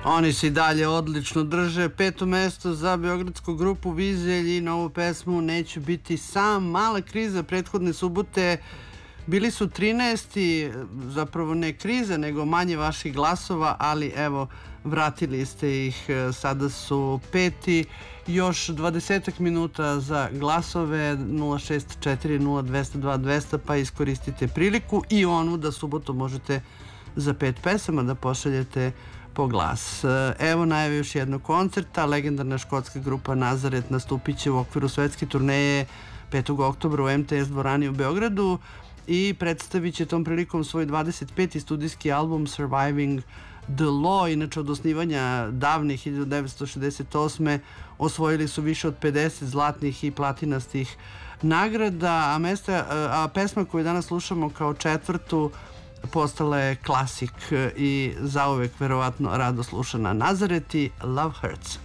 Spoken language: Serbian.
Oni se i dalje odlično drže. 5. mesto za beogradsku grupu Vizelj i novu pesmu Neću biti sam. Mala kriza prethodne subote. Bili su 13. Zapravo ne kriza, nego manje vaših glasova, ali evo, vratili ste ih. Sada su 5. Još 20 minuta za glasove 064 0202 200, pa iskoristite priliku i onu da subotu možete za 5 pesama da pošaljete po glas. Evo najave još jednog koncerta. Legendarna škotska grupa Nazaret nastupit će u okviru svetske turneje 5. oktobra u MTS dvorani u Beogradu i predstavit će tom prilikom svoj 25. studijski album Surviving the Law. Inače, od osnivanja davne 1968. osvojili su više od 50 zlatnih i platinastih nagrada, a pesma koju danas slušamo kao četvrtu postala je klasik i zauvek verovatno rado slušana. Nazaret i Love Hurts.